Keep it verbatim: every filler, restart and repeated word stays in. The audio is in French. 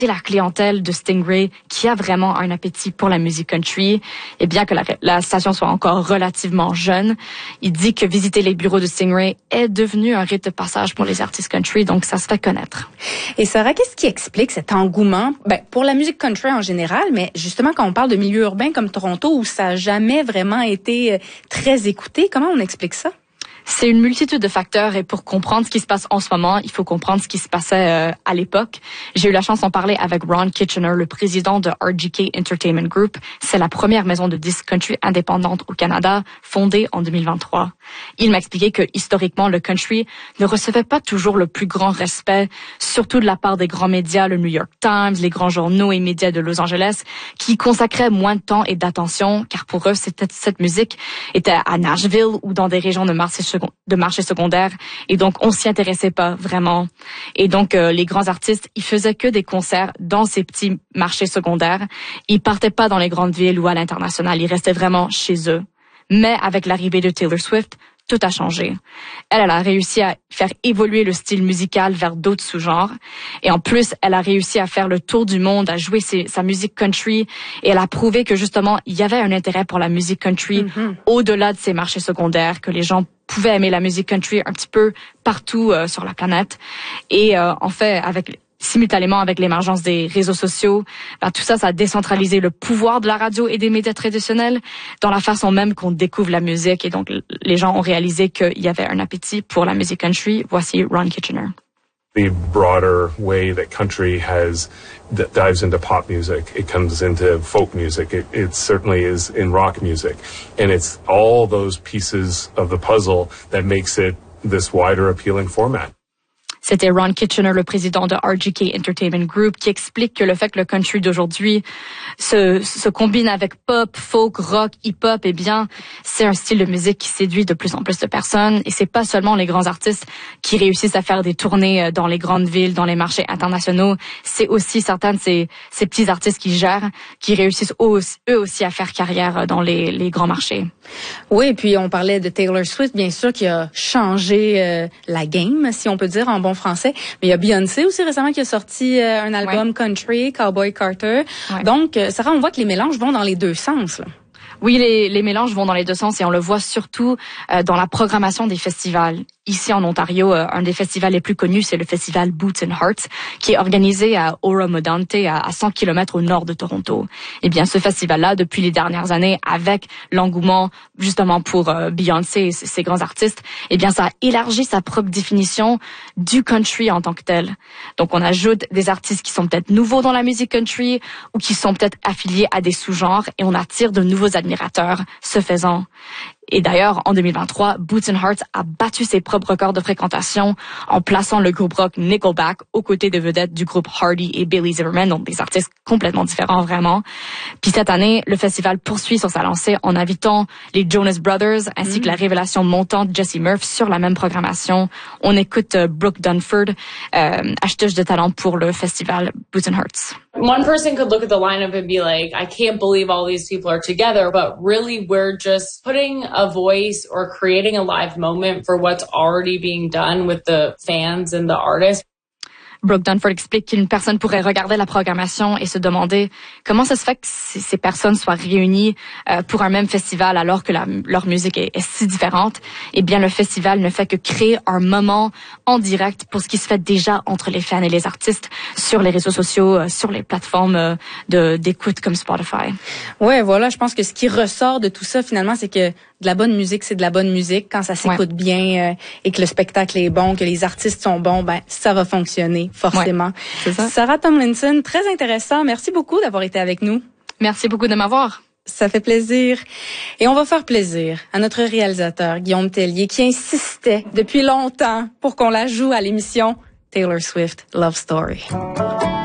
c'est la clientèle de Stingray qui a vraiment un appétit pour la musique country. Et bien que la, la station soit encore relativement jeune, il dit que visiter les bureaux de Stingray est devenu un rite de passage pour les artistes country, donc ça se fait connaître. Et Sarah, qu'est-ce qui explique cet engouement ben, pour la musique country en général, mais justement quand on parle de milieux urbains comme Toronto où ça n'a jamais vraiment été très écouté, comment on explique ça? C'est une multitude de facteurs et pour comprendre ce qui se passe en ce moment, il faut comprendre ce qui se passait euh, à l'époque. J'ai eu la chance d'en parler avec Ron Kitchener, le président de R G K Entertainment Group. C'est la première maison de disques country indépendante au Canada, fondée en deux mille vingt-trois. Il m'a expliqué que historiquement, le country ne recevait pas toujours le plus grand respect, surtout de la part des grands médias, le New York Times, les grands journaux et médias de Los Angeles, qui consacraient moins de temps et d'attention, car pour eux, c'était, cette musique était à Nashville ou dans des régions de marché de marché secondaire et donc on s'y intéressait pas vraiment et donc euh, les grands artistes ils faisaient que des concerts dans ces petits marchés secondaires, ils partaient pas dans les grandes villes ou à l'international, ils restaient vraiment chez eux. Mais avec l'arrivée de Taylor Swift, tout a changé. Elle, elle a réussi à faire évoluer le style musical vers d'autres sous-genres. Et en plus, elle a réussi à faire le tour du monde, à jouer ses, sa musique country. Et elle a prouvé que justement, il y avait un intérêt pour la musique country mm-hmm. au-delà de ces marchés secondaires, que les gens pouvaient aimer la musique country un petit peu partout euh, sur la planète. Et euh, en fait, avec simultanément avec l'émergence des réseaux sociaux, ben, tout ça, ça a décentralisé le pouvoir de la radio et des médias traditionnels dans la façon même qu'on découvre la musique. Et donc, les gens ont réalisé qu'il y avait un appétit pour la musique country. Voici Ron Kitchener. The broader way that country has that dives into pop music, it comes into folk music, it, it certainly is in rock music. And it's all those pieces of the puzzle that makes it this wider appealing format. C'était Ron Kitchener, le président de R G K Entertainment Group, qui explique que le fait que le country d'aujourd'hui se, se combine avec pop, folk, rock, hip-hop, eh bien, c'est un style de musique qui séduit de plus en plus de personnes. Et c'est pas seulement les grands artistes qui réussissent à faire des tournées dans les grandes villes, dans les marchés internationaux. C'est aussi certains de ces, ces petits artistes qui gèrent, qui réussissent eux aussi à faire carrière dans les, les grands marchés. Oui, et puis on parlait de Taylor Swift, bien sûr, qui a changé euh, la game, si on peut dire en bon français. Mais il y a Beyoncé aussi récemment qui a sorti euh, un album ouais. country, Cowboy Carter. Ouais. Donc, euh, Sarah, on voit que les mélanges vont dans les deux sens, là. Oui, les, les mélanges vont dans les deux sens et on le voit surtout euh, dans la programmation des festivals. Ici en Ontario, euh, un des festivals les plus connus, c'est le festival Boots and Hearts, qui est organisé à Oro-Medonte, à, à cent kilomètres au nord de Toronto. Eh bien, ce festival-là, depuis les dernières années, avec l'engouement justement pour euh, Beyoncé et ces grands artistes, eh bien, ça a élargi sa propre définition du country en tant que tel. Donc, on ajoute des artistes qui sont peut-être nouveaux dans la musique country ou qui sont peut-être affiliés à des sous-genres et on attire de nouveaux admirateurs ce faisant. Et d'ailleurs, en deux mille vingt-trois, Boots and Hearts a battu ses propres records de fréquentation en plaçant le groupe rock Nickelback aux côtés de vedettes du groupe Hardy et Billy Zimmerman, donc des artistes complètement différents vraiment. Puis cette année, le festival poursuit sur sa lancée en invitant les Jonas Brothers ainsi mmh. que la révélation montante Jessie Murph sur la même programmation. On écoute euh, Brooke Dunford, euh, acheteuse de talent pour le festival Boots and Hearts. One person could look at the lineup and be like, I can't believe all these people are together, but really we're just putting a voice or creating a live moment for what's already being done with the fans and the artists. Brooke Dunford explique qu'une personne pourrait regarder la programmation et se demander comment ça se fait que ces personnes soient réunies euh, pour un même festival alors que la, leur musique est, est si différente. Eh bien, le festival ne fait que créer un moment en direct pour ce qui se fait déjà entre les fans et les artistes sur les réseaux sociaux, euh, sur les plateformes euh, de, d'écoute comme Spotify. Ouais, voilà, je pense que ce qui ressort de tout ça finalement, c'est que de la bonne musique, c'est de la bonne musique quand ça s'écoute ouais. bien euh, et que le spectacle est bon, que les artistes sont bons, ben ça va fonctionner forcément. Ouais, c'est ça. Sarah Tomlinson, très intéressant. Merci beaucoup d'avoir été avec nous. Merci beaucoup de m'avoir. Ça fait plaisir. Et on va faire plaisir à notre réalisateur Guillaume Tellier qui insistait depuis longtemps pour qu'on la joue à l'émission Taylor Swift Love Story.